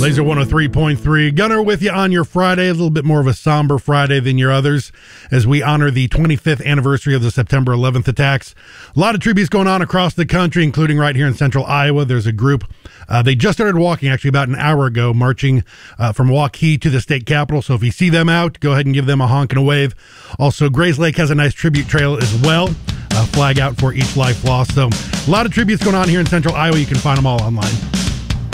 Laser 103.3. Gunner with you on your Friday, a little bit more of a somber Friday than your others, as we honor the 25th anniversary of the September 11th attacks. A lot of tributes going on across the country, including right here in central Iowa. There's a group, they just started walking actually about an hour ago, marching from Waukee to the state capitol. So if you see them out, go ahead and give them a honk and a wave. Also, Grayslake has a nice tribute trail as well. Flag out for each life lost. So a lot of tributes going on here in central Iowa. You can find them all online.